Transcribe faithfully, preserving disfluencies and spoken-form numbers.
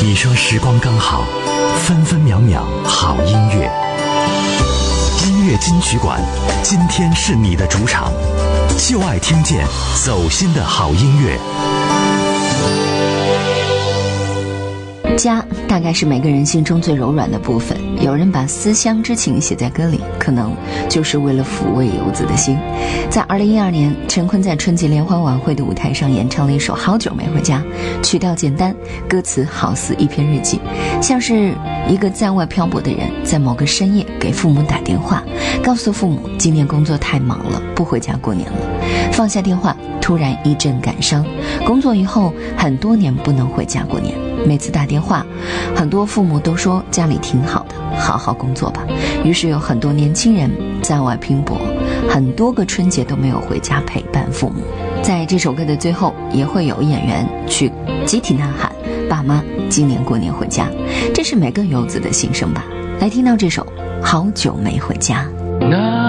你说时光刚好，分分秒秒好音乐。音乐金曲馆，今天是你的主场，就爱听见走心的好音乐。 家大概是每个人心中最柔软的部分，有人把思乡之情写在歌里，可能就是为了抚慰游子的心。在二零一二年，陈坤在春节联欢晚会的舞台上演唱了一首《好久没回家》，曲调简单，歌词好似一篇日记，像是一个在外漂泊的人在某个深夜给父母打电话，告诉父母今年工作太忙了，不回家过年了。放下电话，突然一阵感伤，工作以后很多年不能回家过年，每次打电话，很多父母都说家里挺好的，好好工作吧。于是有很多年轻人在外拼搏，很多个春节都没有回家陪伴父母。在这首歌的最后，也会有演员去集体呐喊，爸妈今年过年回家，这是每个游子的心声吧。来听到这首《好久没回家》。